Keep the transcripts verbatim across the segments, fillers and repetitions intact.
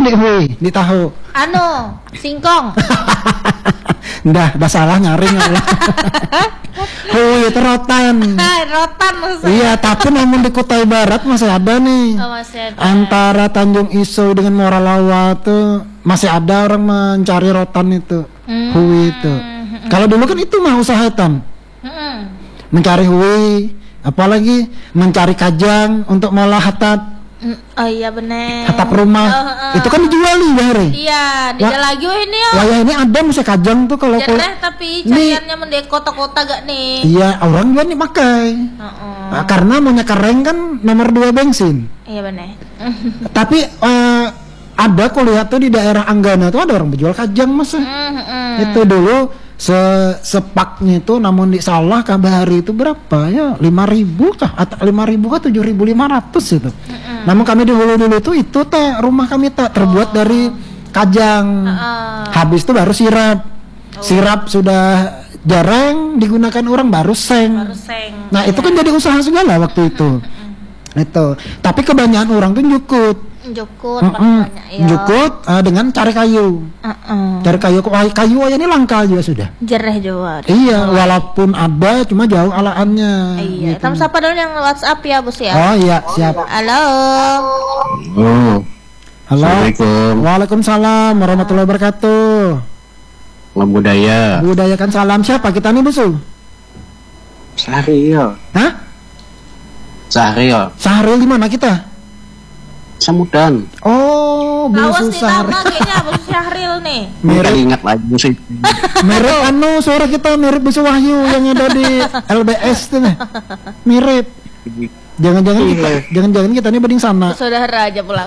di hui, di tahu. Anu, singkong. Ndah, dah salah nyaring Allah. Hui itu rotan. Rotan maksudnya. Iya, tapi namun di Kutai Barat masih ada nih. Oh, masih ada. Antara Tanjung Isoy dengan Moralawa tuh masih ada orang mencari rotan itu. Hmm. Hui itu. Hmm. Kalau dulu kan itu mah usaha hitam. Hmm. Mencari hui, apalagi mencari kajang untuk malah hatat. Oh iya bener. Atap rumah. Oh, uh, itu kan dijual nih hari. Iya, dijual lagi oh ini oh. Wah ya ini ada mesti kajang tuh kalau kalau. Tapi cariannya mendek kota-kota gak nih? Iya, orang juga nih pakai. Uh, uh. Nah, karena minyak kering kan nomor dua bensin. Iya bener. Tapi uh, ada aku lihat tuh di daerah Anggana tuh ada orang berjual kajang mas. Uh, uh. Itu dulu se sepaknya itu namun di salah kabahari itu berapa ya lima ribu kah atau lima ribu kah tujuh ribu lima ratus itu. Uh-uh. Namun kami di Hulu dulu tuh itu teh rumah kami tak terbuat oh. dari kajang. Uh-uh. Habis itu baru sirap. Oh. Sirap sudah jarang digunakan orang baru seng. Baru seng. Nah, yeah. itu kan jadi usaha segala waktu itu. Uh-uh. Itu. Tapi kebanyakan orang tuh nyukut. Jukut, uh-uh. ya. Jukut uh, dengan cari kayu, uh-uh. cari kayu, kayu aja ini langka juga sudah. Jereh juga. Iya, oh. walaupun ada, cuma jauh alaannya. Iya. Gitu. Kamu siapa dulu yang WhatsApp ya, Bos ya? Oh iya, siap. Halo. Oh. Halo. Assalamualaikum. Waalaikumsalam warahmatullahi wabarakatuh. Salam budaya. Budayakan salam siapa kita nih, Busu? Sahril. Hah? Sahril. Sahril di mana kita? Samudan. Oh, Busu Sahril. Kayaknya Busu Sahril nih. Mirip ingat lagi Busu. Mirip anu suara kita mirip Busu Wahyu yang ada di L B S tuh nih. Mirip. Jangan-jangan kita, jangan-jangan kita nih banding sana. Saudara aja pulang.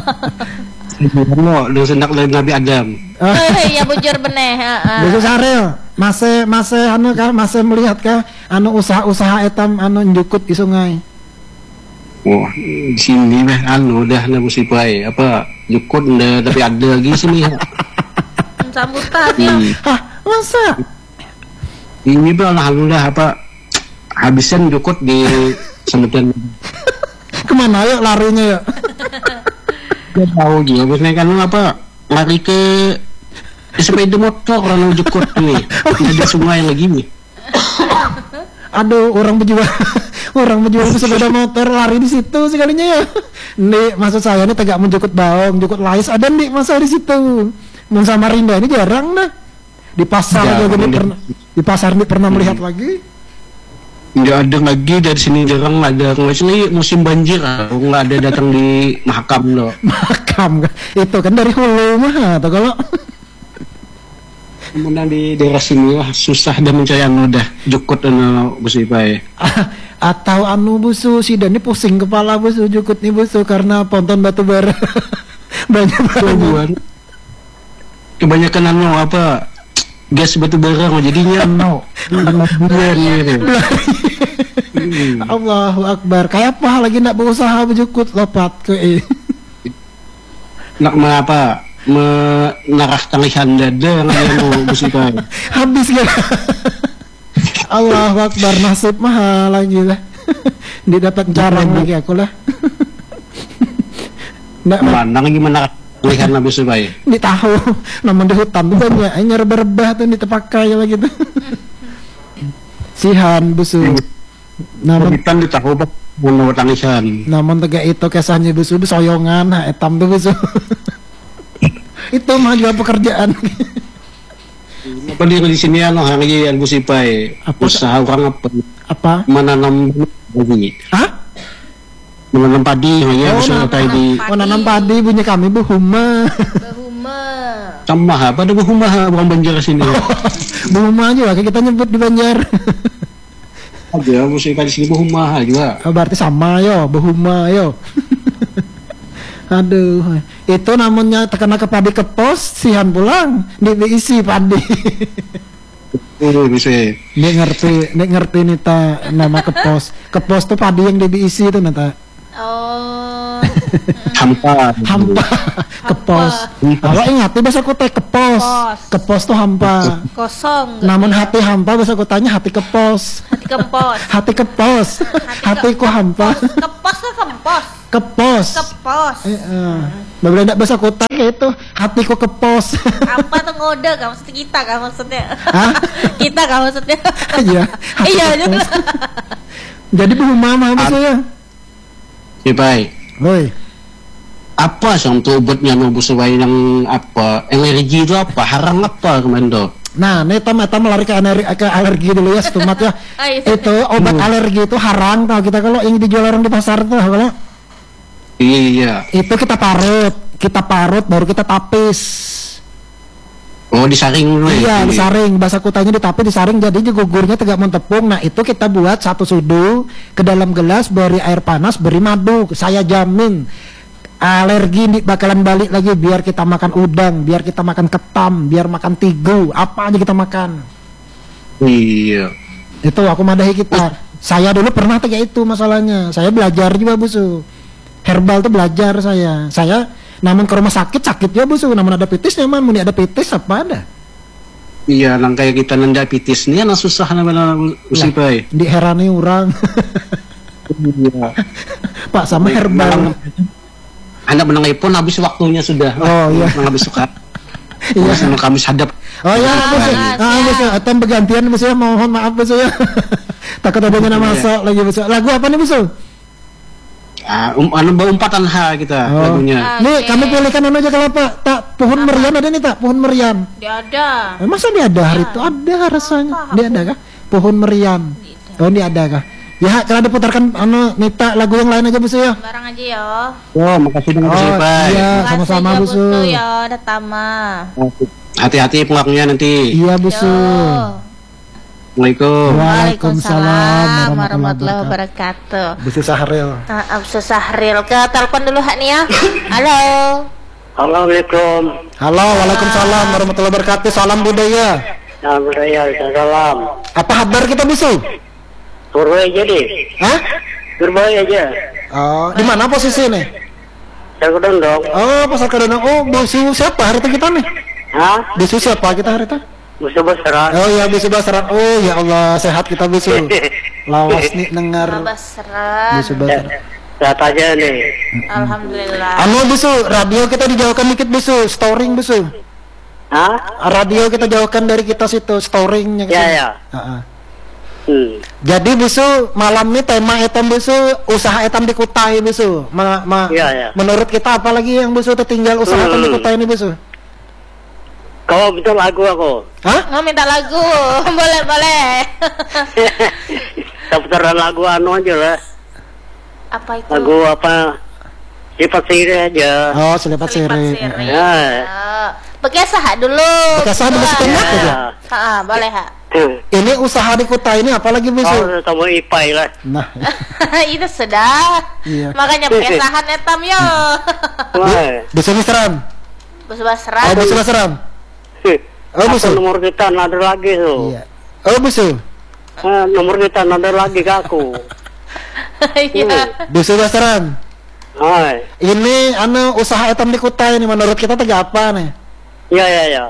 Lo, lu sendak dari Nabi Adam. Oh iya bujur beneh. Busu Sahril, masih masih anu kah, masih melihat kah anu usaha-usaha etam anu njukut di sungai. Oh, di sini mah anu udah na musipai apa jukut udah tapi ada lagi sini. Sambutan ya. Hah, masa? Ini bang alhamdulillah apa habisan jukut di Samudan. Kemana ya larinya ya? Gak tahu dia biasanya kan apa lari ke sepeda motor orang jukut nih. Ada sungai lagi nih. Aduh, orang berjual orang berjual sepeda motor lari di situ sekalinya ya. Nih, maksud saya ini tegak menjukut baong, jukut lais ada nih masa di situ. Mun Samarinda ini jarang nah. Di pasar aja gini pernah di pasar ini pernah melihat hmm. lagi. Nggak ada lagi dari sini jarang ada. Ini musim banjir, nggak ada datang di Mahakam loh. Mahakam itu kan dari hulu mah atau kalau kemudian di daerah sini lah susah dan mencari anu dah jukut anu busu ipai. Atau anu busu si dan ini pusing kepala busu jukut nih busu karena ponton batu bara. Banyak banget. Kebanyakan anu apa gas batu bara jadinya anu. Allahu Akbar. Kayak apa lagi nak berusaha berjukut lopat ke. Nak apa? Menarah tangisan dada yang musikai habis ya. Allahu Akbar, nasib mahal lagi lah. Didapat jarang lagi aku lah. Nggak mana gimana tangisan habis supaya di tahu namun di hutan tuh banyak hanya rebah tuh ditepakai lagi tuh. Sihan busu namun hutan di tahu pak mau tangisan namun tegak itu kesannya busu soyongan nah etam tuh busu. Itu mah juga pekerjaan. Apa dia di sini anu hari yang busipai usaha orang apa? Apa? Menanam padi. Hah? Menanam padi hanya oh, usaha tadi. Oh, menanam padi bunyi kami buhuma. Buhuma. Sama apa ada buhuma orang Banjar sini. Buhuma juga kayak kita nyebut di Banjar. Aja busipai di sini buhuma juga. Oh, berarti sama yo, buhuma yo. Aduh, itu namanya terkena ke padi ke pos, sihan pulang, diisi padi. Oh, bisa. Nek ngerti, nek ngerti nih ta nama ke pos. Ke pos tuh padi yang diisi itu nata. Oh. Hampa. Hampa. Kepos. Kalau ingat tuh bahasa Kutai kepos. Kepos. Kepos tuh hampa. Kosong. Namun hati hampa bahasa Kutainya hati kepos. Hati kempos. Hati kepos. Hatiku hampa. Kepos ke kempos. Kepos. Kepos. Eh, eh. Berbeda bahasa Kutai kayak itu. Hatiku kepos. Apa tuh ngode kan maksudnya kita kan maksudnya. Hah? Kita kan maksudnya. Iya. hati Iya kepos. juga. Jadi bu mama apa saya? Si baik. Woi. Apa sih untuk obatnya nu sesuai yang apa? Alergi itu apa? Harang apa kemarin tuh? Nah, nih tam tam lari ke alergi, ke alergi dulu ya, stumat ya. Oh, iya. Itu obat Hmm. alergi itu harang tau kita kalau yang dijual orang di pasar tuh, kalau Iya iya. itu kita parut, kita parut baru kita tapis. Oh disaring dulu ya? Iya, disaring. Bahasa Kutainya ditapis, disaring jadi gugurnya tegak mentepung. Nah, itu kita buat satu sudu ke dalam gelas, beri air panas, beri madu. Saya jamin alergi ini bakalan balik lagi biar kita makan udang, biar kita makan ketam, biar makan tigu, apa aja kita makan. Iya. Itu aku madahi kita. Saya dulu pernah kayak itu masalahnya. Saya belajar juga busu. Herbal tuh belajar saya. Saya namun ke rumah sakit sakit ya busu. Namun ada pitis nyaman, mun ada pitis apa ada. Iya, nang kayak kita nanda pitis nih, nah susah namanya usi bay. Di herani orang. Iya. Pak sama herbal. Anda menang iPhone habis waktunya sudah. Oh, iya. Menang habis suka. Iya. Iya, sama kami sadap. Oh ya, Ah, busu. Ah, siap. busu. Atau bergantian busu ya. Mohon maaf busu ya. Takut adanya nama masuk lagi busu. Lagu apa nih busu? Ah, um, anu bau umpatan H kita Oh. lagunya. Ah. Nih Oke. kami pilihkan anu aja kalau Pak. Tak pohon meriam ada nih tak pohon meriam. Dia ada. Eh, masa dia ada hari itu? Ada rasanya. Apa? Dia ada kah? Pohon meriam. Oh, dia ada kah? Ya, kalau diputarkan anu Nita lagu yang lain aja busu ya. Barang aja ya. Oh, makasih dengan Oh, oh, bay. iya. sama-sama, Makasih, Busu. Busu ya, ada tama. Hati-hati pulangnya nanti. Iya busu. Yo. Assalamualaikum. Waalaikumsalam warahmatullahi wabarakatuh. Busu Sahril. Uh, susah real ke telepon dulu hak nih ya. Halo. Assalamualaikum. Halo, waalaikumsalam warahmatullahi wabarakatuh. Salam budaya. Alhamdulillah, salam. Apa kabar kita busu? Survei aja deh. Hah? Survei aja. Oh, di mana posisi nih? Saya kedondong. Oh, pasar Kadonong. Oh, busu siapa hari itu kita nih? Hah? Busu siapa kita hari itu? Musuh besar. Oh iya, busu Basaran. Oh ya Allah, sehat kita busu. Lawas nih dengar Basra. busu Basaran. Lihat aja nih. Alhamdulillah. Anu busu, radio kita dijauhkan dikit busu, storing busu. Hah? Radio kita jauhkan dari kita situ, storingnya. ke Ya, sini. ya. Ha-ha. Hmm. Jadi busu malam ini tema etam busu usaha etam di Kutai busu. Ma, ma- Iya, iya. Menurut kita apa lagi yang busu tertinggal usaha etam di Hmm. Kutai ini busu? Kau betul lagu aku. Nggak Hah? Oh, minta lagu. Boleh, boleh. Seputaran lagu anu aja lah. Apa itu? Lagu apa? Sifat siri aja. Oh, selepat Selipat siri. siri. Ya. Ya. Pakai sah dulu. Pakai sah dulu Coba. setengah Ya. aja. Ha, boleh ha. Ini usaha di Kutai ini apa lagi busu? Oh, sama Ipai lah. Nah, Itu sudah. Iya. Makanya pakai sahan etam yo. Wah. busu Misran. Bus Oh, basra. busu Basram. Oh, Apa busu. nomor kita ada lagi tuh. Iya. Oh, busu. Ah, nomor kita ada lagi ke aku. Iya. Busu Basram. Hai. Ini anu usaha etam di Kutai ini menurut kita tegak apa nih? Ya, ya, ya.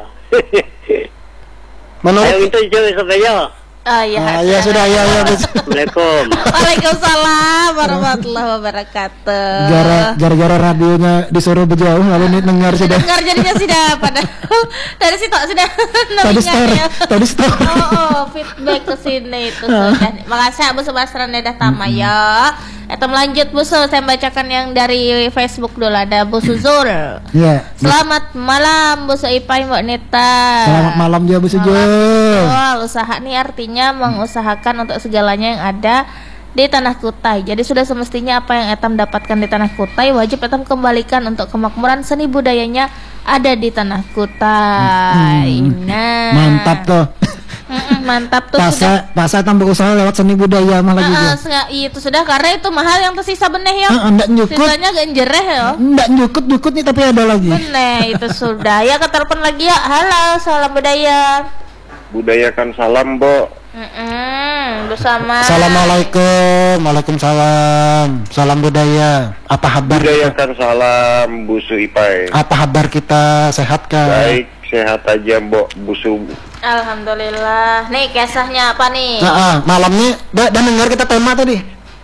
Menurut Ayo itu jauh sampai ya. Oh iya. Ah, ya sudah ya ya busu. Assalamualaikum. Waalaikumsalam warahmatullahi wabarakatuh. Gara gara-gara radionya disuruh berjauh lalu nih dengar sudah. Dengar jadinya sudah pada dari situ sudah Tadi ingat story, ya. tadi story. Oh, oh, feedback ke sini itu sudah. Makasih Bu Subasran dah tama ya. Eta melanjut Bu Sul, saya bacakan yang dari Facebook dulu ada Bu Suzul. Iya. Selamat malam Bu Ipai Mbak Nita. Selamat malam juga Bu Sujul. Betul, usaha ini artinya mengusahakan untuk segalanya yang ada di tanah Kutai. Jadi sudah semestinya apa yang Etam dapatkan di tanah Kutai wajib Etam kembalikan untuk kemakmuran seni budayanya ada di tanah Kutai. Nah, Mantap tuh. Mm-mm, mantap tuh sudah. Pasa pasa tambah usaha lewat seni budaya mah lagi Heeh, dia. senga- itu sudah karena itu mahal yang tersisa beneh ya. Heeh, ndak nyukut. Sisanya genjereh ya. Ndak nyukut-nyukut nih tapi ada lagi. Beneh itu sudah. Ya ke telepon lagi ya. Halo, salam budaya. Budayakan salam, Bo. Mm-mm. Hmm, bersama. Assalamualaikum, waalaikumsalam. Salam budaya. Apa kabar? Budayakan salam Busu Ipai. Apa kabar kita? Sehat kah? Baik, sehat aja Mbok Busu. Alhamdulillah. Nih kisahnya apa nih? Nah, ah, malamnya udah udah dengar kita tema tadi.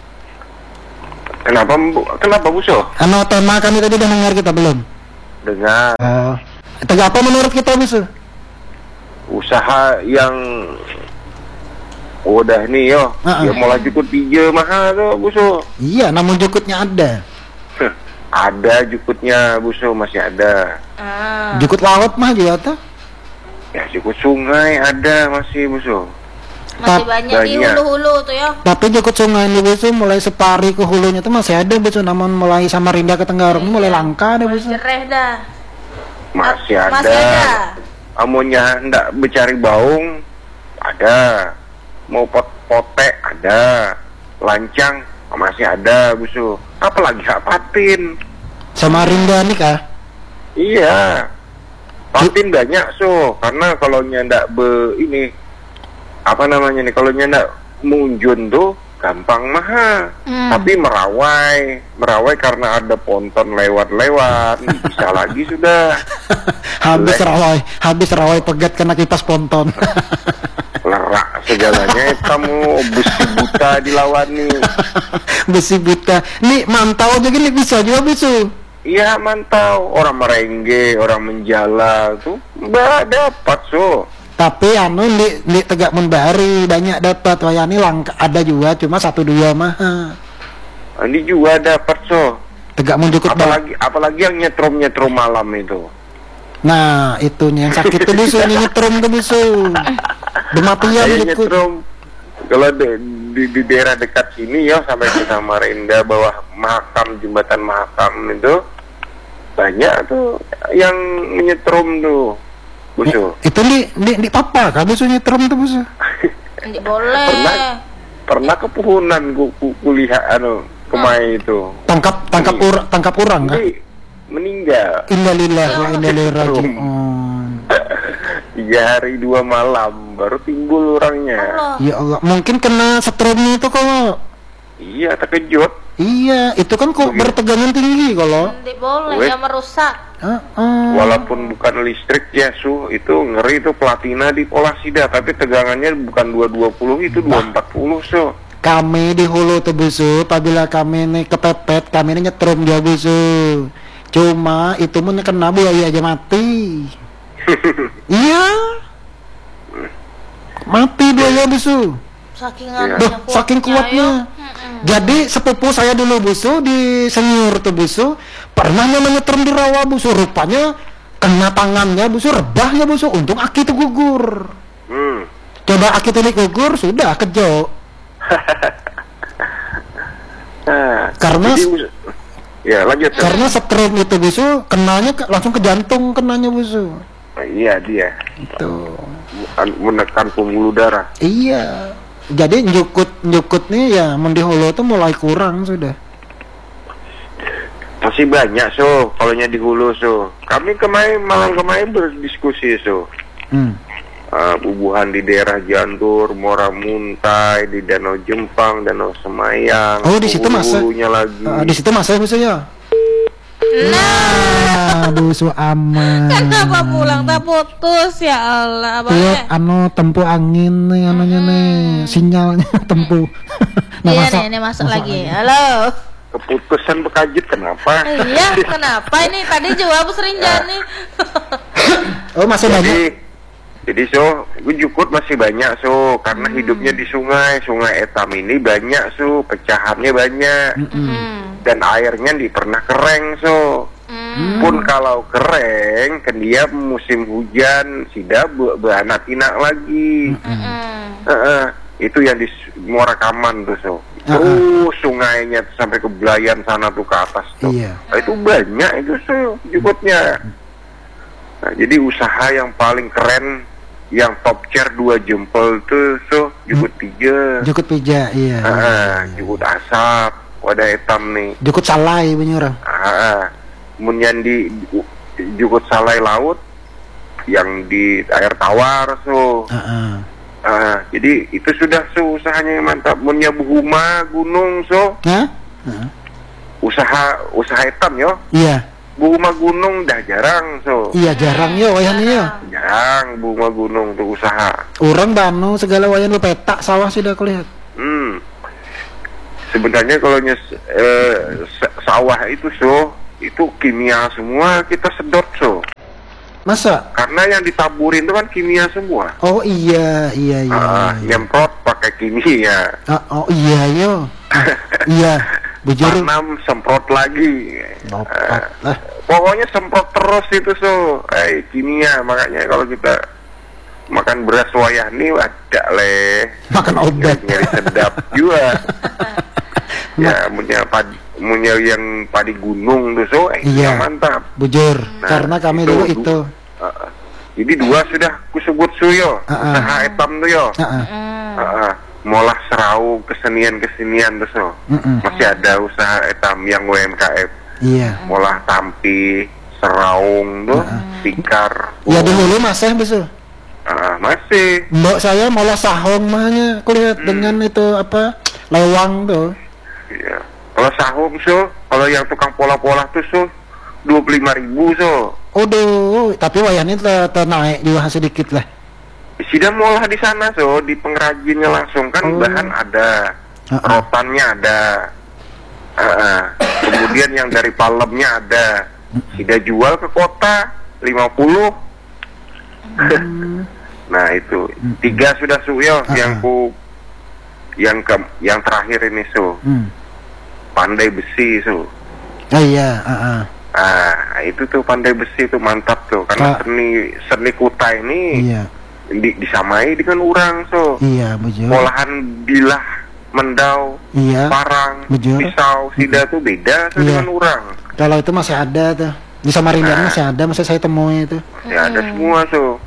Kenapa Bu? Kenapa Busu? Anu tema kami tadi udah dengar kita belum? Dengan Oh. Itu apa menurut kita Busu? usaha yang udah nih yo, Ah, ah. ya mulai jukut tiga mahal tuh Busu. Iya, namun jukutnya ada. Heh, ada jukutnya Busu, masih ada. Ah. Jukut laut mah juga tuh. Ya jukut sungai ada masih Busu. Masih Tap- banyak di banyak. hulu-hulu tuh ya. Tapi jukut sungai ini Busu mulai separi ke hulunya tuh masih ada Busu, namun mulai Samarinda ke Tenggarong ini mulai langka deh Busu. Jereh dah. Masih Ah, ada. masih ada. Amunnya hendak bercari baung ada. Mau pot-potek ada. Lancang masih ada Busu. Apalagi hak patin. Samarinda nih kah? Iya. Patin banyak so, karena kalau nyandak be ini apa namanya nih, kalau nyandak munjun tuh gampang mahal. Hmm. Tapi merawai, merawai karena ada ponton lewat-lewat, bisa lagi sudah. Habis Lek. rawai, habis rawai pegat kena kipas ponton. Lerak segalanya kamu besi buta dilawan nih. Besi buta. Nih mantau juga nih bisa juga Busu. Iya mantau, orang merengge, orang menjala tuh mbak dapat so. Tapi anu di, di Tegak Menbari banyak dapat. Wayani langka ada juga, cuma satu dua mah. Ini juga dapat so. Tegak Menjukut Bang. Apalagi apalagi yang nyetrum nyetrum malam itu. Nah, itu nih yang sakit tuh Busu, ini nyetrum tuh Busu. Dematian Saya jukut. nyetrum kalau di, di, di daerah dekat sini ya sampai ke Samarinda bawah Mahakam, jembatan Mahakam itu banyak tuh yang menyetrum tuh Busu. Itu di di, di papa kah Busu nyetrum tuh Busu. Nggak boleh. Pernah pernah ke Puhunan ku, ku, kuliah anu kemai itu. Tangkap tangkap Ini. ur, tangkap orang kan? Jadi meninggal Innalillahi wa inna ilaihi raji'un. tiga hari dua malam baru timbul orangnya. Allah. Ya Allah, mungkin kena stromnya itu kalau. Iya terkejut. Iya, itu kan kok Begitu. bertegangan tinggi kalau. Nggak boleh Weh. ya merusak. Heeh. Walaupun bukan listrik ya su, itu ngeri itu platina di Polasida, tapi tegangannya bukan dua dua puluh itu dua empat puluh su. Kami di hulu tuh Busu, apabila kami nih kepepet, kami nih nyetrum dia Busu. Cuma itu pun kena buaya aja mati. Iya. Mati buaya Busu. Saking Iya. anunya Duh, saking kuatnya. ya. Mm-mm. Jadi sepupu saya dulu Busu di Senyur tuh Busu, pernah namanya nyetrum di rawa Busu, rupanya kena tangannya Busu, rebahnya Busu, untung aki tuh gugur. Hmm. Coba aki tuh gugur, sudah kejo. Nah, Karena- jadi us- ya lanjut. Su. Karena setrum itu Busu, kenanya ke, langsung ke jantung kenanya Busu. Nah, iya dia Itu. An- menekan pembuluh darah. Iya. Jadi njukut njukut nih ya mendi hulu tuh mulai kurang sudah. Masih banyak so, kalau nya di hulu so. Kami kemarin malam kemarin berdiskusi so. Hmm. Uh, bubuhan di daerah Jantur, Muara Muntai, di Danau Jempang, Danau Semayang. Oh, di situ masa- hulunya lagi. Ah, di situ masih Busu ya. Nah, Busu aman. Kenapa pulang tak putus ya Allah, Abang Iya, ya? anu tempuh angin nih anunya nih, sinyalnya tempuh. Iya nih, ini masuk lagi. Halo. Keputusan Bekajit kenapa? Iya, kenapa ini tadi juga Bu Serinjani? Oh, masih banyak. Jadi, jadi so, gue jukut masih banyak so, karena hidupnya di sungai, sungai Etam ini banyak so, pecahannya banyak, Hmm. dan airnya di pernah kering so. Hmm. Pun kalau kering, kan dia musim hujan, sida be beanak inak lagi. Hmm. Heeh, itu yang di Muara Kaman tuh so. Terus sungainya sampai ke Belayan sana tuh ke atas tuh. Iya. Nah, itu banyak itu so jukutnya. Nah, jadi usaha yang paling keren, yang top chair dua jempol tuh so jukut tiga. Jukut pija, iya. Ah, jukut asap, wadah hitam nih. Jukut salai punya orang. Ah, kemudian di jukut salai laut yang di air tawar so. Heeh. Ah, jadi itu sudah so usahanya yang mantap. Munnya buhuma gunung so Hah? Hah? usaha usaha etam yo. Iya. Buhuma gunung dah jarang so. Iya jarang yo wayahnya yo. Jarang buhuma gunung tuh usaha. Orang Banu segala wayan lu petak sawah sudah kulihat. Hmm. Sebenarnya kalau nyes, eh, sa- sawah itu so itu kimia semua kita sedot so. Masa? Karena yang ditaburin itu kan kimia semua. Oh iya iya iya. Ah, iya. nyemprot pakai kimia. Ah, oh iya yo. Ah, iya. Bujur. Tanam semprot lagi. Lopat Ah, lah. pokoknya semprot terus itu so. Eh kimia, makanya kalau kita makan beras wayahni ada leh. Makan obat. Nyari sedap juga. Ya, punya padi, punya yang padi gunung tuh so, eh, Iya. yang mantap. Bujur. Nah, Karena kami itu, dulu du- itu. Uh, jadi dua sudah kusebut suyo, Ah, ah. usaha etam tuh yo. Ah, ah. Hmm. Uh, uh, molah serau kesenian-kesenian tuh so. Mm-mm. Masih ada usaha etam yang U M K M. Iya. Molah tampi, seraung tuh, tikar. Ya dahulu masih besul. Ah, masih. Mbak saya malah sahong mahnya kulihat Hmm. dengan itu apa lewang tuh. Iya. Kalau sahum so, kalau yang tukang pola-pola tuh so dua puluh lima ribu so. Aduh, tapi wayahnya te, te naik juga sedikit lah. Sudah molah di sana so, di pengrajinnya langsung kan Oh. bahan ada, Ah, ah. rotannya ada, Ah, ah. kemudian yang dari palemnya ada. Sudah jual ke kota lima puluh. Nah itu tiga sudah suyo Ah, yang ah. ku yang ke yang terakhir ini so Hmm. pandai besi so. Ah iya, ah, ah. Ah itu tuh pandai besi tuh mantap tuh karena Pak. seni seni kutai ini Iya. di, disamai dengan orang so. Iya, bujur. Olahan bilah, mendau, Iya. parang, Bujur. pisau, sida tuh beda tuh Iya. dengan orang. Kalau itu masih ada tuh. Di Samarinda Nah. masih ada, masih saya temui itu. Ya ada semua so.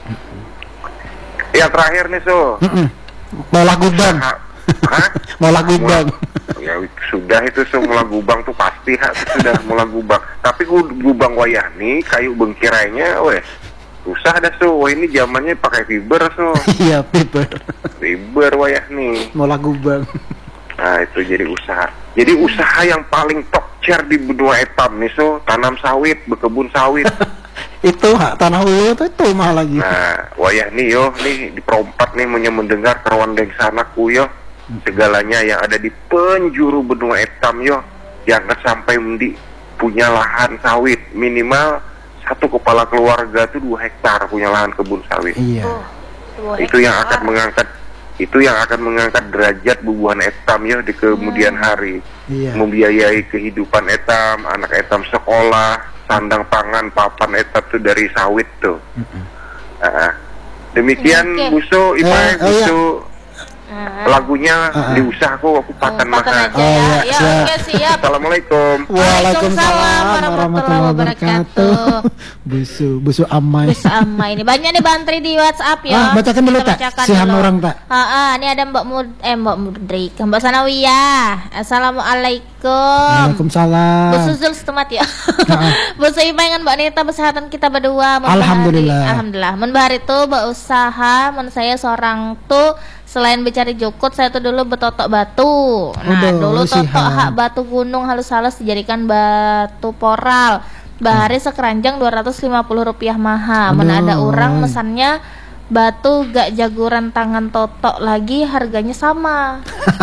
Yang terakhir nih so. Mm-mm. Molah gudang. Ha- Hah? Molah gudang. Ya sudah itu so mula gubang tuh pasti ha, itu sudah mula gubang. Tapi gu- gubang wayahni kayu bengkirainya, weh susah dah so. Wah ini zamannya pakai fiber so. Iya, paper. Fiber wayahni. Molah gubang. Nah itu jadi usaha. Jadi usaha yang paling top tier di benua etam nih so tanam sawit, berkebun sawit. Itu hak tanah hulu itu itu mah lagi. Nah wayah nih yo nih di perompat nih punya mendengar kawan deng sanaku yo segalanya yang ada di penjuru benua etam yo jangan sampai mendi punya lahan sawit minimal satu kepala keluarga tuh dua hektar punya lahan kebun sawit. Iya. Oh, dua Itu yang hektar. akan mengangkat itu yang akan mengangkat derajat bubuhan etam yo di kemudian hari. Iya. Membiayai kehidupan etam, anak etam sekolah, sandang pangan, papan etam tuh dari sawit tuh. Ah, demikian Oke. Buso, Ipai, Eh, oh iya. Buso Ah. lagunya Ah, ah. diusahaku aku patan Oh, patan maha. aja Oh, ya. iya, Ya, siap. oke siap. Assalamualaikum. Waalaikumsalam warahmatullahi wabarakatuh. wabarakatuh. Busu, busu amai. Sama ini banyak nih bantri di WhatsApp ya. Ah, bacakan dulu, Kita Tak. bacakan Sihan dulu. orang, Tak. Ah, ah, ini ada Mbak Mud eh Mbak Mudrik, Mbak Sanawiyah. Assalamualaikum. Waalaikumsalam. Bu Suzul setemat ya. Ah. Bu Soibah dengan Mbak Nita kesehatan kita berdua. Mun Alhamdulillah. bahari- Alhamdulillah. Men bahari tuh mbak usaha, men saya seorang tuh selain bercari jukut, saya tuh dulu betotok batu. Nah, Udah, dulu lu totok sihan. hak batu gunung halus-halus dijadikan batu poral. Bahari sekeranjang dua ratus lima puluh rupiah maha. Men ada Aduh. orang mesannya batu gak jaguran tangan totok lagi harganya sama.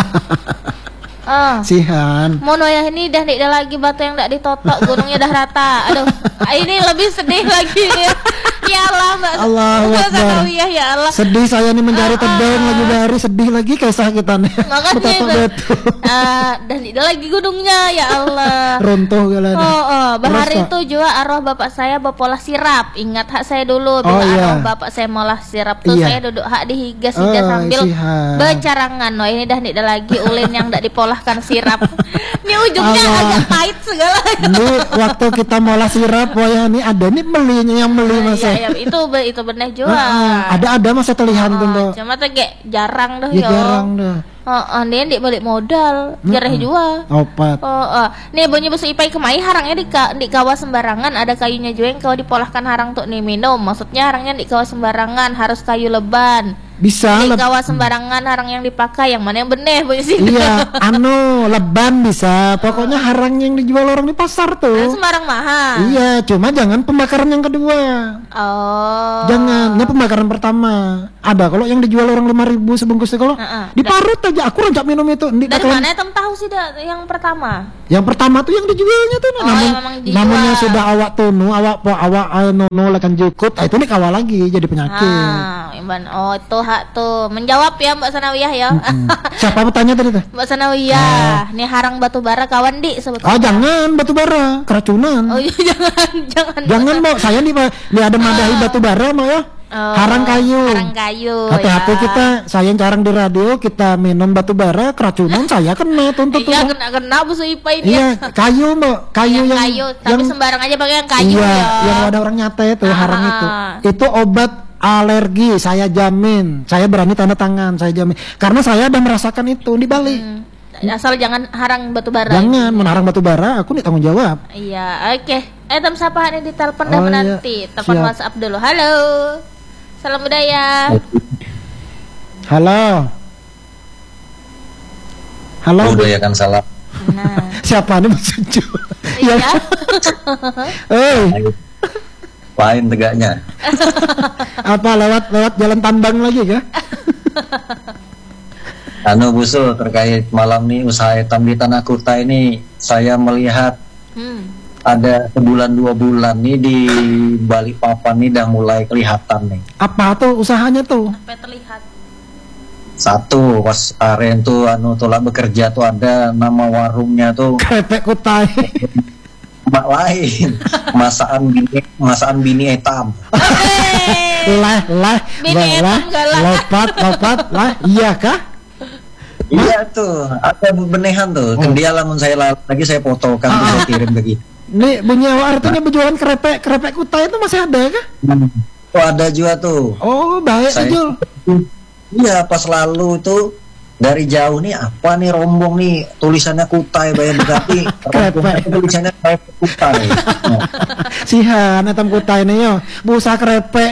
Ah. Sihan. Mono ya ini dah tidak lagi batu yang tidak ditotok, gunungnya dah rata. Aduh, ini lebih sedih lagi ya. Ya Allah, Mbak. Allahu Mbak Akbar. Sanawiyah, ya Allah. Sedih saya nih mencari Ah, tebing ah. lagi dari sedih lagi kisah kita nih. Makanya Betapa itu. betul. Ah, dan tidak lagi gunungnya, ya Allah. Runtuh galan. Oh, oh, bahari Terus, itu juga arwah bapak saya bapolah sirap. Ingat hak saya dulu bila Oh, iya. arwah bapak saya molah sirap tuh Iya. saya duduk hak di higas Oh, higas sambil sihan. bercarangan. No, ini dah tidak lagi ulin yang tidak dipolahkan sirap. Ini ujungnya Allah. agak pahit segala. Ini waktu kita molah sirap, wah nih ada nih belinya yang beli Nah, masa. iya, iya, itu be- itu benar juga. Ah, ah. ada ada masa terlihat tuh. Oh, cuma tuh kayak jarang dah Ya ya. jarang dah. Oh, oh, dia ndik balik modal, jareh juga. Opat. Oh, oh. Nih bunyi besu ipai kemai harangnya di ka, di kawah sembarangan ada kayunya juga yang kau dipolahkan harang untuk nih minum. Maksudnya harangnya di kawah sembarangan harus kayu leban. Bisa. Jadi leb- gawa sembarangan harang yang dipakai, yang mana yang benih Bu sih. Iya, anu leban bisa. Pokoknya harang yang dijual orang di pasar tuh. Sembarang mahal. Iya, cuma jangan pembakaran yang kedua. Oh. Jangan, ini pembakaran pertama. Ada kalau yang dijual orang lima ribu sebungkus itu kalau Uh-uh. diparut aja. Aku rancak minum itu. Ndi Dari bakalan- mana Etam tahu sih dah yang pertama? Yang pertama tuh yang dijualnya tuh Oh, namun yang memang dijual. namanya sudah awak tunu, awak po awak uh, nono lekan jukut. Ah, itu nih kawal lagi jadi penyakit. Ah, Imban. Oh, itu hak tuh. Menjawab ya Mbak Sanawiyah ya. Hmm. Siapa bertanya tadi tuh? Mbak Sanawiyah, nih harang batu bara kawan di sebetulnya. Oh jangan batu bara, keracunan. Oh iya jangan, jangan. Jangan mau saya nih Pak, nih ada madahi batu bara mau ya. Oh, Harang kayu. Harang kayu. Hati-hati ya. kita, saya yang jarang di radio, kita minum batu bara, keracunan saya kena tuntut Iya tuh. kena kena Bu Ipa ini. Iya, kayu mbak, kayu yang, yang, kayu, tapi sembarang aja pakai yang kayu iya, ya. yang ada orang nyata itu, Ah, harang ah, itu, ah. itu obat alergi, saya jamin, saya berani tanda tangan, saya jamin, karena saya udah merasakan itu di Bali. Hmm. Asal jangan harang batu bara. Jangan menarang batu bara, aku nih tanggung jawab. Iya, oke. Eh, tem siapa nih di telepon dah Oh, iya. menanti. Telepon Siap. WhatsApp dulu. Halo. Salam budaya. Halo, halo, Budaya kan salah. Nah, siapa nih Mas Suju? iya. Eh, Lain tegaknya. apa lewat lewat jalan tambang lagi kah? Anu Busu, terkait malam nih usaha hitam di Tanah Kuta ini, saya melihat Hmm. ada sebulan dua bulan nih di Balikpapan nih udah mulai kelihatan nih. Apa tuh usahanya tuh? Sampai terlihat. Satu, pas kemarin tuh anu tolak bekerja tuh ada nama warungnya tuh Krepek kutai. mak lain, masakan bini, masakan bini hitam. lah lah Bini lah etam galak. lopat lopat lah iya kah? Iya tuh, ada benehan tuh. Oh. Ke dia lamun saya lagi saya fotokan tuh, saya kirim ke kita. Nih bunyi awak artinya berjualan krepek krepek kutai itu masih ada kah? Oh ada juga tuh. Oh baik Saya- Jul. Iya pas lalu itu dari jauh nih apa nih rombong nih tulisannya Kutai bayar berarti Krepek. tulisannya Krepek Kutai. Nah, Sihan etam kutai nih yo busa krepek.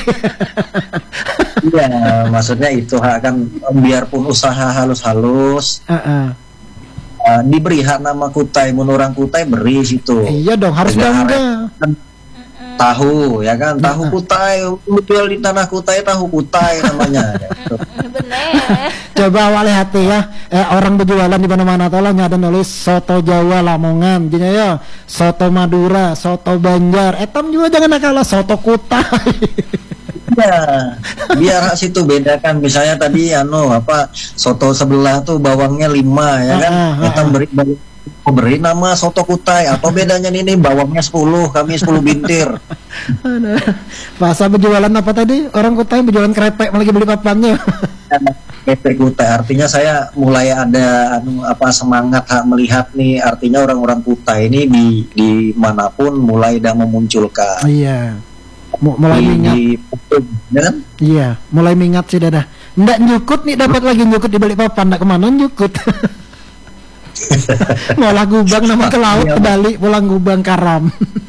iya maksudnya itu hak kan biarpun usaha halus-halus Heeh. uh, diberi hak nama Kutai, mun orang Kutai beri situ. Iya dong harus Tegak bangga. arek kan tahu ya kan tahu Kutai jual di Tanah Kutai tahu Kutai namanya. Gitu. Bener. Coba awal hati ya, eh, orang berjualan di mana-mana tolong ada nulis soto Jawa Lamongan, gini ya, soto Madura, soto Banjar, etam juga jangan kalah soto Kutai. Ya, biar hak situ bedakan. Misalnya tadi anu apa soto sebelah tuh bawangnya lima ya kan. Ah, ah, Kita ah. beri beri, beri nama soto Kutai. Apa bedanya ini bawangnya sepuluh, kami sepuluh bintir. Aduh. Bahasa berjualan apa tadi? Orang Kutai berjualan krepek lagi beli papannya. Krepek Kutai artinya saya mulai ada anu apa semangat hak melihat nih artinya orang-orang Kutai ini di di manapun mulai dah memunculkan. Iya. Mu- mulai Di, mingat. di ya kan? Iya, mulai mingat sih dadah. Ndak nyukut nih dapat lagi nyukut di balik papan, ndak kemana nyukut. Ngolah gubang nama ke laut ke Bali, pulang gubang karam.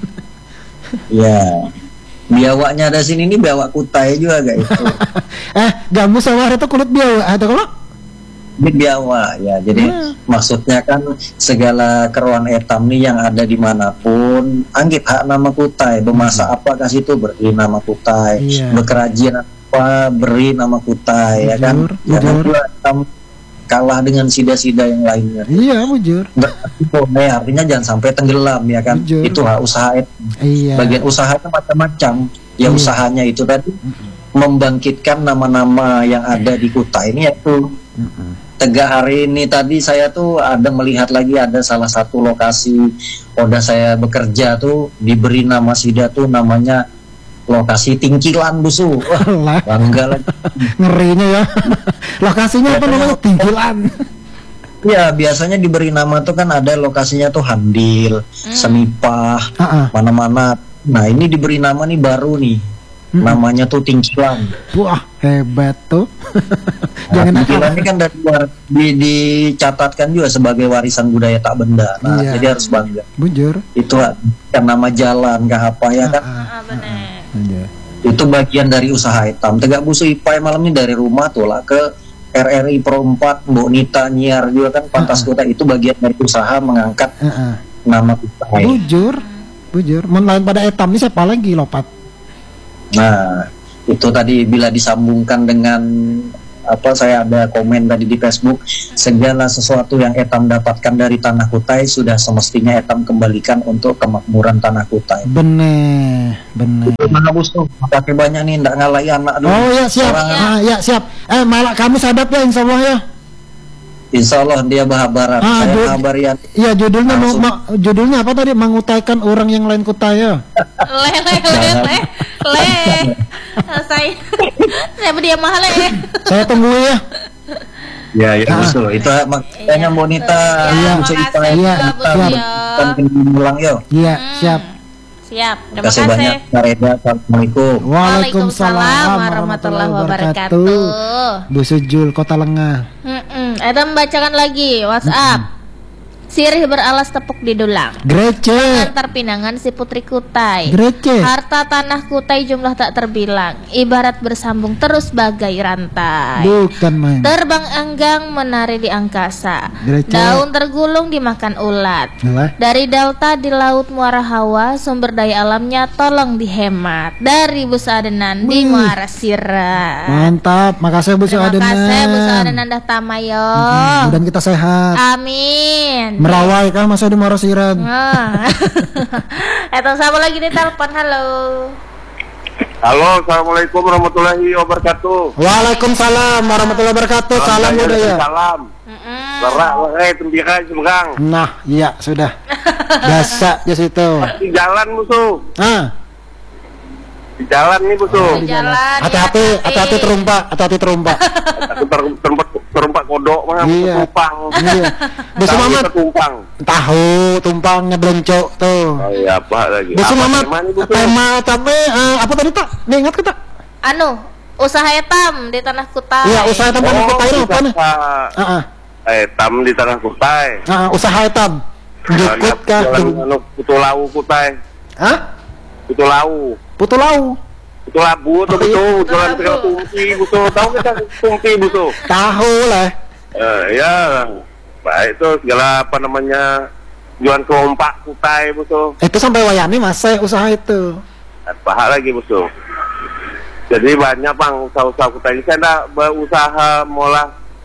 Ya. Biawaknya ada sini nih biawak Kutai juga gak itu. eh, gamu sawah itu kulit biawak atau kalau? Ini biawak ya. Jadi Hmm. maksudnya kan segala keruan etam nih yang ada dimanapun anggit hak nama Kutai. Bermasak apa kasih itu beri nama Kutai. Iya. Berkerajian apa beri nama Kutai ya kan. Bujur, Jangan bujur. pula etam kalah dengan sida-sida yang lainnya. Iya, bujur. Berarti boleh, artinya jangan sampai tenggelam ya kan. Bujur. Itu hak usaha etam. Iya. Bagian usahanya macam-macam. Ya Iya. usahanya itu tadi membangkitkan nama-nama yang ada di Kutai ini yaitu Mm-mm. Tegak hari ini tadi saya tuh ada melihat lagi ada salah satu lokasi Oda saya bekerja tuh diberi nama sida tuh namanya lokasi Tingkilan Busu. Wah, Lah, bangga lagi. ngerinya ya. Lokasinya apa namanya? Tinggilan. Ya biasanya diberi nama tuh kan ada lokasinya tuh Handil, Semipah, Heeh. mana-mana. Nah ini diberi nama nih baru nih. Mm-mm. Namanya tuh Tingkilan. Wah, hebat tuh. Nah, Jangan Tingkilan ini kan dari luar di, dicatatkan juga sebagai warisan budaya tak benda. Nah, Iya. jadi harus bangga. bujur. Itu kan nama jalan kah apa ya kan. Ah, Ah, bener. Iya. Itu bagian dari usaha etam. Tegak busu ipai malam ini dari rumah tuh lah ke R R I Pro empat, Mbok Nita nyiar juga kan Pantas Kota, itu bagian dari usaha mengangkat Heeh. nama kita. Bujur, bujur. Men lain pada etam ini siapa lagi lopat? Nah, itu tadi bila disambungkan dengan apa, saya ada komen tadi di Facebook, segala sesuatu yang etam dapatkan dari Tanah Kutai sudah semestinya etam kembalikan untuk kemakmuran Tanah Kutai. Bener, bener. Mana bos tuh? Pakai banyak nih, ndak ngalai anak dulu. Oh ya siap, Orang- ah, ya siap. Eh malah kamu sadap ya insya Allah ya. Insya Allah dia bahabaran. Ah, Saya du- kabarin. Iya judulnya mau, Langsung. ma- judulnya apa tadi? Mengutaikan orang yang lain kutai ya. Le le le le le. Saya saya dia mahal ya. Saya tunggu ya. Ya, ya, Ah. betul. Itu makanya Bonita. Iya, Busu makasih Ipai. juga, Bu Kita Dio. kan pulang yo. Iya Hmm. siap. Siap. Terima Terima kasih kasih. banyak. Kareda. Assalamualaikum. Waalaikumsalam warahmatullahi wabarakatuh. Bu Sujul Kota Lengah. Mm-mm. Eta membacakan lagi WhatsApp. Sirih beralas tepuk di dulang. Grece, Antar pinangan si putri Kutai. Grece. Harta tanah Kutai jumlah tak terbilang. Ibarat bersambung terus bagai rantai. Bukan main. Terbang anggang menari di angkasa. Grece. Daun tergulung dimakan ulat. Lah. Dari delta di laut Muara Hawa, sumber daya alamnya tolong dihemat. Dari Busa Adenan di Wih. Muara Sira. Mantap, makasih Bu Terima Adenan. kasih Busa Adenan dah tamayo. Hmm, mudah kita sehat. Amin. Merawai kan masa di Marosiran. Ah. Eta sama lagi di telepon. Halo. Halo, assalamualaikum warahmatullahi wabarakatuh. Waalaikumsalam warahmatullahi wabarakatuh. Salam Saya budaya. Salam. Mm-mm. Lerak, lerai, tembika, semegang. Nah, iya sudah. Biasa di situ. Di jalan musuh. Ah, Di jalan nih musuh. Di jalan. hati-hati, ya, hati-hati terumpak, hati-hati terumpak. Aku ter- terempat terempat kodok mah Iya. tumpang. Iya. Busu Tahu Mamat, tertumpang. tahu tumpangnya blencok tuh. Oh iya, apa lagi? Busu Apa Mamat, tema nih, Busu? tema tapi eh, apa tadi tak? Nih ingat kita? Anu, usaha etam di tanah Kutai. Iya, usaha tempat Oh, kutai apa nih? usaha Ah, ah, eh tam di tanah Kutai. ah, usaha etam. Jukut kah? Jalan anu Putu Lau Kutai. Hah? Putu Lau. Putu Lau. Putu Labu tuh Oh, iya. betul. Jalan Labu. Tegal Tumpi Busu. Tahu kita Tumpi Busu? Tahu lah. Eh ya. Baik itu segala apa namanya jualan kelompak Kutai Busu. Itu sampai wayani masih usaha itu. Pahak lagi Busu. Jadi banyak bang usaha-usaha Kutai ini. Saya enggak berusaha molah,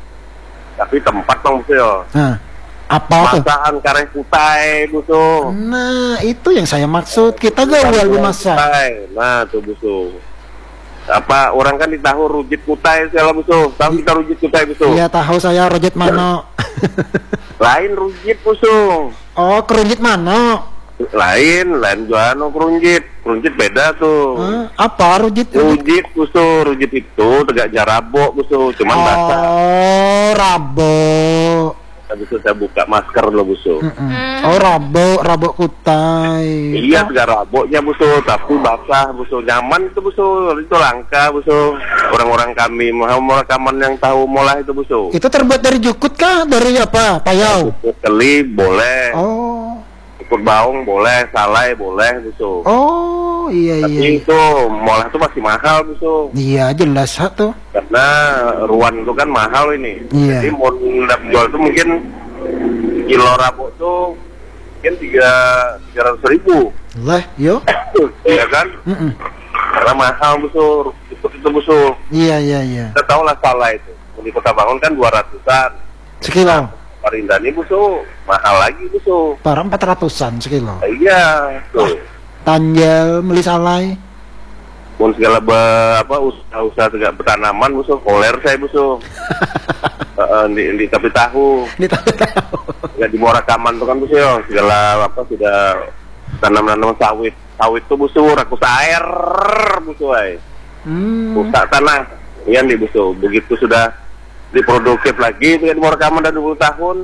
tapi tempat bang Busu ya. Nah, apa tuh? Masakan kareh Kutai Busu. Nah, itu yang saya maksud. Kita gak jual masak. Kutai. Nah tuh Busu. Apa orang kan di tahu rujit Kutai segala Busu. Tahu kita rujit Kutai Busu. Iya, tahu saya Rojet Mano. Lain rujit Busu. Oh, kerunjit Mano. Lain, lain jualan no kerunjit. Kerunjit beda tuh. Hah? Apa rujit? Rujit Busu, rujit itu tegak jarabo Busu, cuman basah. Oh, rabo. Habis itu saya buka masker dulu Busu. Mm-mm. Oh, rabo, rabo Kutai. Iya tegak raboknya Busu, tapi basah Busu. Nyaman itu Busu, itu langka Busu. Orang-orang kami mau mau rekaman yang tahu molah itu Busu. Itu terbuat dari jukut kah? Dari apa? Payau. Keli boleh, Oh. ikut baung boleh, salai boleh Busu. Oh, iya Tapi iya. itu molah itu masih mahal Busu. Iya, jelas satu. Karena ruan itu kan mahal ini. Iya. Jadi mau jual itu mungkin kilo rabok tuh mungkin tiga tiga ratus ribu, Lah, yo. ya kan? Mm-mm. Karena mahal Busu, itu itu Busu. Iya, iya, iya. Kita tahu lah salah itu. Di Kota Bangun kan dua ratusan. Sekilo. Parindani Busu mahal lagi Busu. Para empat ratusan sekilo. Iya, tuh. Tanjel, beli salai. Pun segala be, apa usaha-usaha segala bertanaman Busu, koler saya Busu. Heeh, di, di tapi tahu. Ini tahu. Ya di Morakaman tuh kan Busu ya, segala apa sudah tanam-tanam sawit. Sawit tuh Busu, rakus air Busu ay. Hmm. Rusak tanah. Iya nih Busu, begitu sudah diproduktif lagi itu ya di Morakaman udah dua puluh tahun.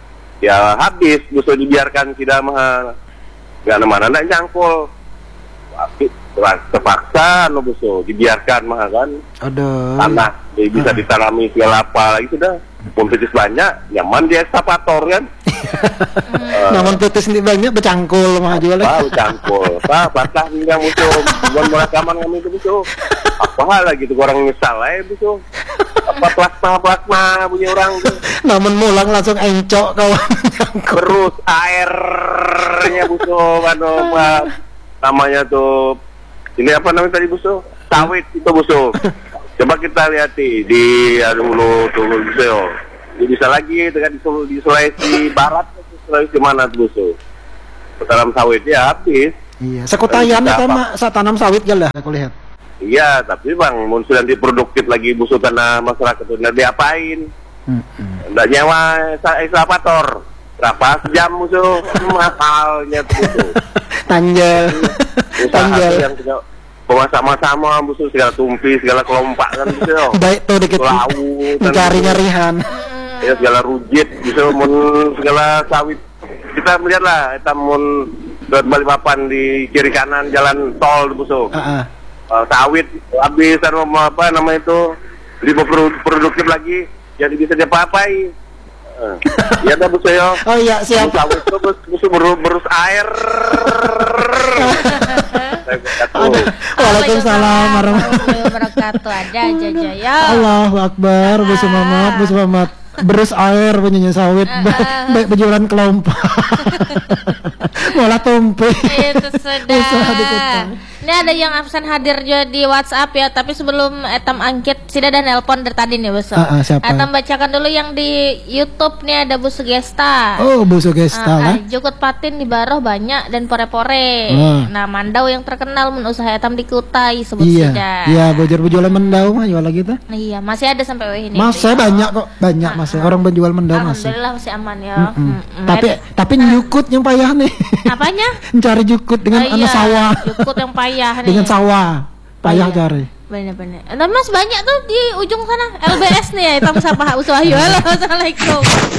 Ya habis Busu dibiarkan tidak mahal. Enggak mana-mana enggak nyangkul. Tapi terpaksa no Busu dibiarkan mah kan Aduh. tanah jadi bisa ditanami segala apa lagi sudah pempitis banyak nyaman di ekskavator kan Namun putus ini banyak bercangkul mah jual. Apa cangkul? Pak, patah hingga musuh. Bukan merekaman kami itu musuh. Apa hal lagi tuh orang nyesal aja musuh. Apa plasma plasma punya orang tuh. Namun mulang langsung encok kawan. Terus airnya musuh kan Pak. Namanya tuh ini apa namanya tadi musuh? Sawit itu musuh. Coba kita lihat di, di aduh lu tuh musuh. Jadi bisa lagi dengan di, Sul- di Sulawesi Barat, Sulawesi mana tuh musuh? Tanam sawit ya habis. Iya, sekutayan itu mah sa tanam sawit gak lah aku lihat. Iya, tapi bang, mun sudah diproduktif lagi busuk tanah masyarakat itu, nggak diapain? Mm-mm. Nggak nyewa ekskavator, berapa sejam musuh, mahalnya tuh musuh. Tanjel, Usaha tanjel. yang sudah bawa sama-sama musuh segala tumpi, segala kelompak kan musuh. Baik tuh dikit Laut, mencari nyarihan. Ya segala rujit, musuh mun segala sawit. Kita melihat lah, kita mun buat Balikpapan di kiri kanan jalan tol musuh. Uh-uh. Uh, sawit habis dan apa namanya itu lebih produktif lagi jadi bisa diapa-apai uh, ya dah buso yo. Oh iya siap. Sawit itu bus, bus berus, berus air. Waalaikumsalam warahmatullahi wabarakatuh. Ada aja aja ya. Allahu Akbar, Bu Sumamat, Bu Sumamat. Berus air punyanya sawit, baik berjualan kelompok. Malah tumpi. Itu Usaha di kota. sudah. Ini ada yang absen hadir juga di WhatsApp ya, tapi sebelum Etam angkit sida dan nelpon dari tadi nih, Bu. Ah, ah, siapa? Etam bacakan dulu yang di YouTube nih, ada Bu Sugesta. Oh, Bu Sugesta Ah, lah. ah, Jukut patin di Baroh banyak dan pore-pore. Ah. Nah, Mandau yang terkenal men usaha Etam di Kutai sebut Iya, sida. iya, bojor berjualan mendau mah jual lagi tuh. Iya, masih ada sampai weh ini. Mas saya banyak kok, banyak mas. Orang berjual mendau masih. Alhamdulillah masih aman ya. Mm-mm. Mm-mm. Tapi tapi nyukut yang payah nih. Apanya? Mencari jukut dengan Oh, anak iya, sawah. Jukut yang payah nih. Dengan sawah. Payah Iya. cari. Bener-bener. Nah, Mas banyak tuh di ujung sana L B S nih ya, Hitam Sapa Uswahyu. Halo, assalamualaikum.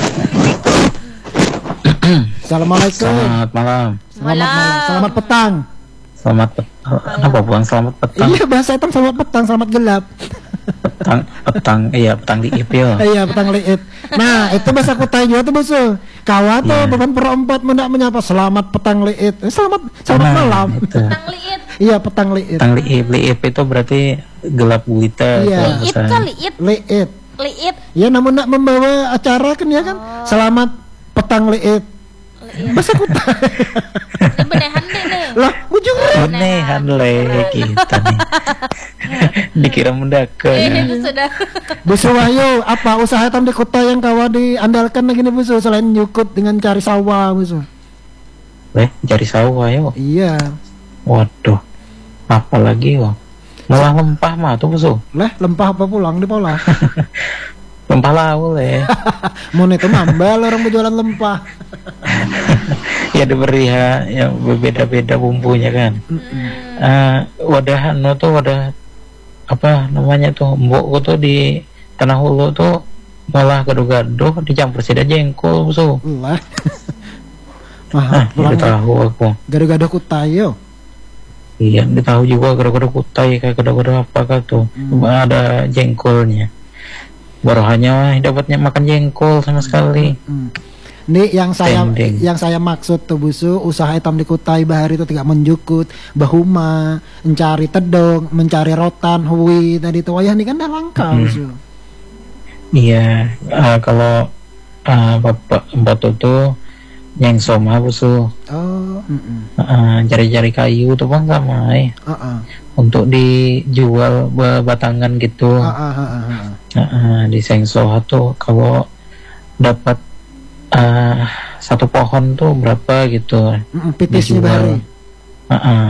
Assalamualaikum. Selamat malam. Selamat malam. Malam. Selamat petang. Selamat petang. Apa buang selamat petang? Iya bahasa itu selamat petang, selamat gelap. Petang, petang, iya petang di I P yo. Iya petang liit. Nah itu bahasa Kutai juga tuh busu. Kawa tuh Iya. beban perempat mendak menyapa selamat petang liit. Eh, selamat selamat Nah, malam. Itu. Tang liit. Iya petang liit. Petang liip, liip itu berarti gelap gulita. Iya. kalau Liit bahasa- kan liit. Liit. Liit. Ya namun nak membawa acara kan ya kan. Oh. Selamat petang liit. Bahasa Kutai. Ini beneran deh nih. Lah ujung Benehan le kita nih. Dikira mendaka. Eh, itu sudah. Busu Wahyu, apa usaha tam di kota yang kawa diandalkan lagi nih busu selain nyukut dengan cari sawah busu? Leh, cari sawah yo. Iya. Waduh. Apalagi yo. Malah lempah mah tuh musuh. Lah lempah apa pulang di pola? Lempah lau le. Mau itu mambal orang berjualan lempah. Ya diberi ya, yang berbeda-beda bumbunya kan. Eh, wadah anu tuh wadah apa namanya tuh mbokku tuh di Tanah Hulu tuh malah gado-gado dicampur sida jengkol musuh. Lah. Mahal Nah, pulang. udah tahu aku. Gado-gado Kutayo. Iya, dia tahu juga gado-gado kutai kayak gado-gado apa kan tuh. Cuma ada jengkolnya. Baru hanya dapatnya makan jengkol sama sekali. Hmm. Ini yang saya Dendeng. yang saya maksud tuh busu usaha hitam di Kutai Bahari itu tidak menjukut bahuma mencari tedong mencari rotan hui tadi itu wayah ini kan dah langka Hmm. busu. Iya, eh, kalau eh, bapak batu tuh yang soma busu. Oh, mm-mm. Eh, cari-cari kayu tuh kan sama eh. Ah, ah. Untuk dijual be- batangan gitu. Ah, ah, ah, ah, ah. Nah, di Sengsoha tuh kalau dapat uh, satu pohon tuh berapa gitu Mm-mm, pitisnya dijual. Bahari. Uh-uh.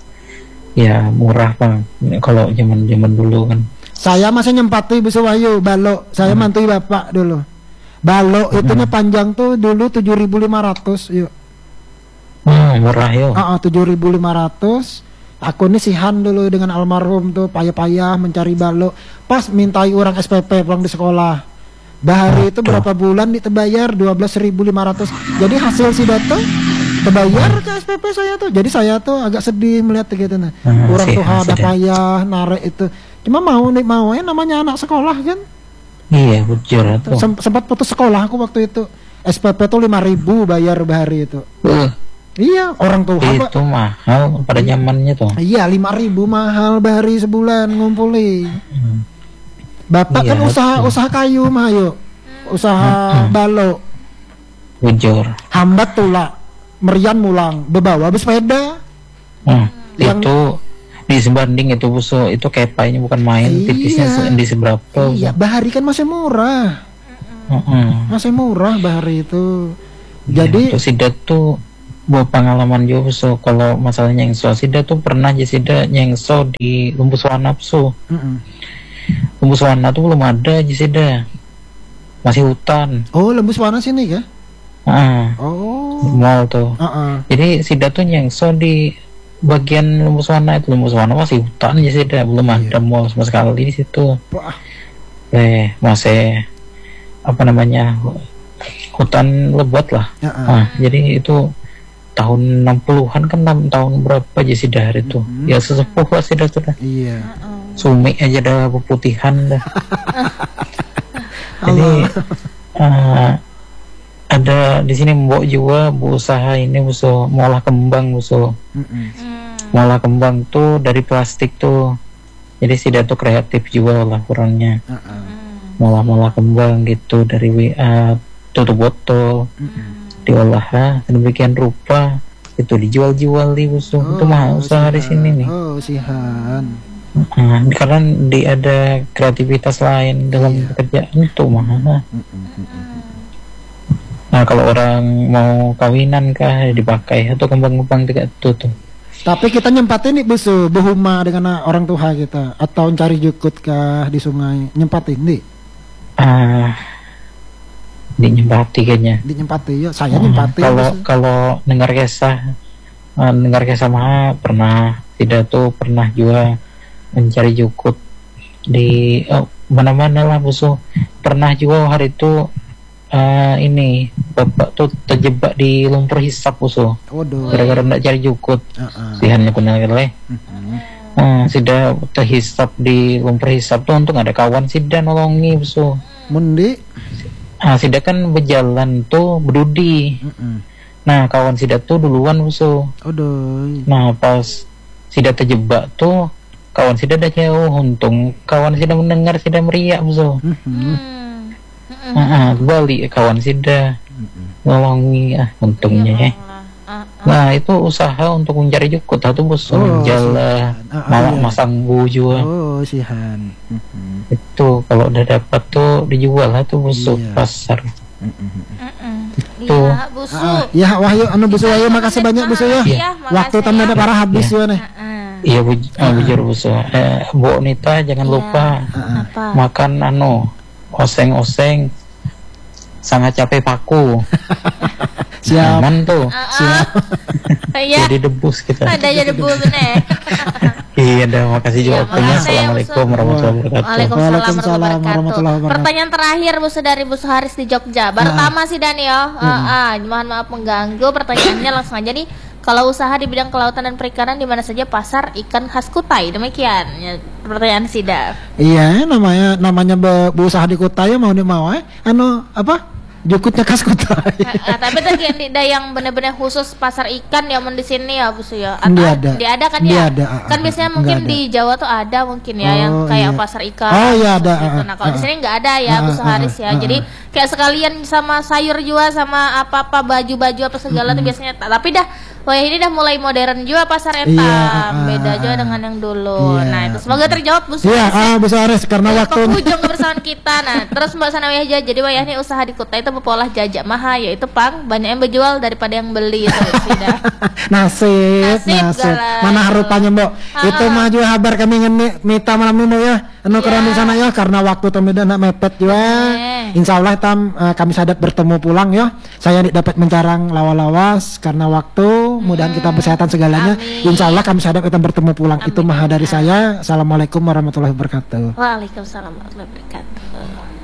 Ya murah bang kalau zaman zaman dulu kan. Saya masih nyempati busu Wahyu balok. Saya Hmm. mantui bapak dulu. Balok itunya panjang tuh dulu tujuh ribu lima ratus yuk. Hmm, murah yo. Ah, ah, tujuh ribu lima ratus. Aku nih sihan dulu dengan almarhum tuh payah-payah mencari balok. Pas mintai orang S P P pulang di sekolah. Bahari itu berapa bulan ditebayar dua belas ribu lima ratus. Jadi hasil si dato terbayar ke S P P saya tuh. Jadi saya tuh agak sedih melihat gitu nah. Hmm, Orang tuh sihan, ada sihan. payah narik itu. Cuma mau nih mau ya namanya anak sekolah kan. Iya bujur tuh. Sem- sempat putus sekolah aku waktu itu. S P P tuh lima ribu bayar bahari itu. Uh, Iya, orang tua itu mahal pada zamannya tuh. Iya, lima ribu mahal bahari sebulan ngumpulin. Hmm. Bapak Iya, kan usaha betul. usaha kayu mah yuk. Usaha balo. Bujur. Hambat tula. Merian mulang, bebawa bersepeda. Hmm. Yang- Itu di sebanding itu buso itu kepainya bukan main, Iya. tipisnya se- di seberapa. Iya, bahari kan masih murah. Heeh. Masih murah bahari itu. Jadi Jadi Sidat tuh buat pengalaman juga so kalau masalah nyengso Sidat tuh pernah aja Sidat nyengso di Lumbus Wana so mm-mm. Lumbus Wana tuh belum ada aja Sidat, masih hutan. Oh, Lembus Wana sini kah? Ah, Oh. mall tuh. Heeh. Jadi Sidat tuh nyengso di bagian Lumbus Wana itu. Lumbus Wana masih hutan aja Sidat, belum ada mall sama sekali di situ. Wah. Eh masih apa namanya hutan lebat lah. Heeh. Ah, jadi itu tahun enam puluhan kan enam tahun berapa aja sih dah itu. Mhm. Ya sesepuh lah sih dah tuh dah. Iya. Sumi aja dah peputihan dah. Jadi ah, ada di sini mbok juga berusaha ini musuh molah kembang musuh. Mm-mm. Molah kembang tuh dari plastik tuh. Jadi sih dah tuh kreatif juga lah kurangnya. Heeh. Molah-molah kembang gitu dari W A tutup botol. Mm-mm. Diolah ah, sedemikian rupa itu dijual-jual di musuh. Itu mah usaha di sihan. sini nih. Oh, sihan. Nah, karena di ada kreativitas lain dalam Iya. pekerjaan itu mah. Mm-mm. Nah kalau orang mau kawinan kah dipakai atau kembang-kembang tiga itu tuh. Tapi kita nyempatin nih busu berhuma dengan orang tua kita atau cari jukut kah di sungai nyempatin nih Ah, dinyempati kayaknya. di nyempati ya saya Ah, nyempati kalau busu. kalau dengar kisah, ah, dengar kisah mah pernah tidak tuh pernah juga mencari jukut di oh, mana-mana lah busu. Pernah juga hari itu ah, ini bapak tuh terjebak di lumpur hisap busu Waduh. gara-gara nggak cari jukut. Heeh. Sihannya benar kali. Mm-mm. Hmm, sudah terhisap di lumpur hisap tuh untung ada kawan sida nolongi busu. Mundi. Ah, sida kan berjalan tuh berdudi. Mm-mm. Nah kawan sida tuh duluan busu. Aduh. Nah pas sida terjebak tuh kawan sida udah jauh. Untung kawan sida mendengar sida meriak busu. Mm-mm. Ah, ah, balik kawan sida nolongi ah untungnya ya. Nah itu usaha untuk mencari jukut satu busu. Oh, Jala sihan. Ah, ah, malah iya. masang bu juga. Oh, sihan. Mm-mm. Itu kalau udah dapat tuh dijual lah tuh busuk Iya. pasar. Iya, busu. Ah, ya Wahyu anu busu Wahyu makasih banyak busu ya. Iya, makasih Waktu ya. tamnya ada parah habis ya nih. Heeh. Iya bu, ah, bujur busuk. Eh, Bu Nita jangan Iya. lupa Apa? makan anu oseng-oseng sangat capek paku. Siap. Aman tuh. Heeh. Iya. Jadi debus kita. Ada aja debu bener. Iya dah, makasih juga Iya, waktunya. makasih ya, Assalamualaikum Busuk. warahmatullahi wabarakatuh. Waalaikumsalam Waalaikumsalam warahmatullahi warahmatullahi wabarakatuh. wabarakatuh. Pertanyaan terakhir Busu dari Busu Haris di Jogja. Baru tama sih Daniel. Ah, ah, mohon maaf mengganggu. Pertanyaannya langsung aja nih. Kalau usaha di bidang kelautan dan perikanan di mana saja pasar ikan khas Kutai? Demikian ya, pertanyaan Sida. Iya, namanya namanya be- berusaha di kota ya mau di mau eh. Anu apa? Jukutnya khas Kutai. Ah, tapi tadi yang di- yang benar-benar khusus pasar ikan yang di sini ya Busu ya. Dia ada. Dia ada kan Dia ya? ada, ah, Kan ah, biasanya ah, mungkin nggak ada. di Jawa tuh ada mungkin ya yang Oh, kayak iya. pasar ikan. Oh, iya, ada, khusus gitu. ah, Nah, kalau ah, di sini nggak ada ya ah, Busu ah, Haris ya. ah, Jadi ah. kayak sekalian sama sayur juga sama apa-apa baju-baju apa segala tuh biasanya. Tapi dah wah ini dah mulai modern juga pasar etam. Iya, ah, ah, Beda juga ah. dengan yang dulu. Iya. Nah, itu semoga terjawab Busu Iya, Haris ya. ah bisa Aris karena Dari waktu penghujung kebersamaan kita. Nah, terus Mbak Sanawiyah aja. Jadi wayah nih usaha di Kutai itu bepolah jajak maha, yaitu pang banyak yang berjual daripada yang beli itu sudah. nasib, Nasib, nasib. galau. Mana rupanya, Mbok? Ah, Itu ah. mah juga kabar kami ngene mita malam ini Mbok ya. Anu Iya. keren di sana ya karena waktu temida nak mepet juga. Eh. Insya Allah tam eh, kami sadap bertemu pulang ya. Saya dapat mencarang lawas-lawas karena waktu. Mudahan kita kesehatan segalanya. Amin. Insya Allah kami sadap kita bertemu pulang. Itu Amin. maha dari saya. Assalamualaikum warahmatullahi wabarakatuh. Waalaikumsalam warahmatullahi wabarakatuh.